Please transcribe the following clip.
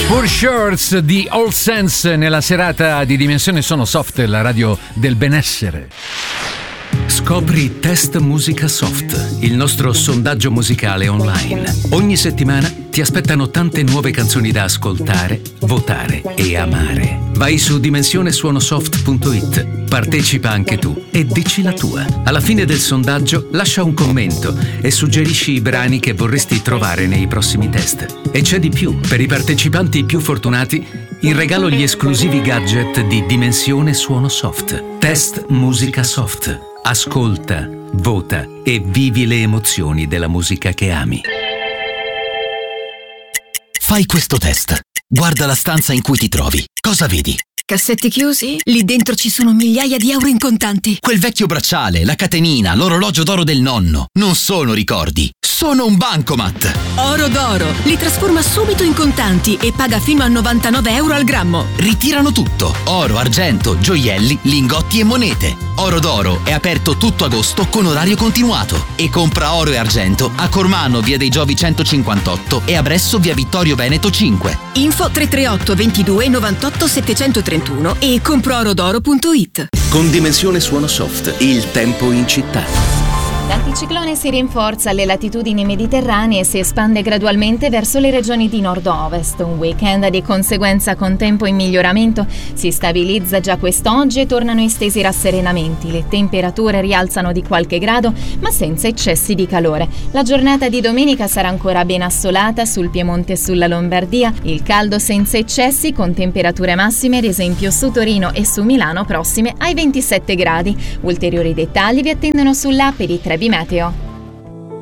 Poor Shirts di All Sense nella serata di Dimensione Sono Soft, la radio del benessere. Scopri Test Musica Soft, il nostro sondaggio musicale online. Ogni settimana ti aspettano tante nuove canzoni da ascoltare, votare e amare. Vai su dimensionesuonosoft.it, partecipa anche tu e dici la tua. Alla fine del sondaggio lascia un commento e suggerisci i brani che vorresti trovare nei prossimi test. E c'è di più, per i partecipanti più fortunati, in regalo gli esclusivi gadget di Dimensione Suono Soft. Test Musica Soft. Ascolta, vota e vivi le emozioni della musica che ami. Fai questo test. Guarda la stanza in cui ti trovi. Cosa vedi? Cassetti chiusi? Lì dentro ci sono migliaia di euro in contanti. Quel vecchio bracciale, la catenina, l'orologio d'oro del nonno. Non sono ricordi, sono un bancomat. Oro d'oro. Li trasforma subito in contanti e paga fino a 99 euro al grammo. Ritirano tutto. Oro, argento, gioielli, lingotti e monete. Oro d'oro è aperto tutto agosto con orario continuato. E compra oro e argento a Cormano, via dei Giovi 158 e a Bresso, via Vittorio Veneto 5. Info 338 22 98 731 e comproorodoro.it. Con Dimensione Suono Soft, il tempo in città. L'anticiclone si rinforza alle latitudini mediterranee e si espande gradualmente verso le regioni di nord-ovest. Un weekend di conseguenza con tempo in miglioramento si stabilizza già quest'oggi e tornano estesi rasserenamenti. Le temperature rialzano di qualche grado, ma senza eccessi di calore. La giornata di domenica sarà ancora ben assolata sul Piemonte e sulla Lombardia. Il caldo senza eccessi, con temperature massime ad esempio su Torino e su Milano prossime ai 27 gradi. Ulteriori dettagli vi attendono sull'app di Trebi Meteo.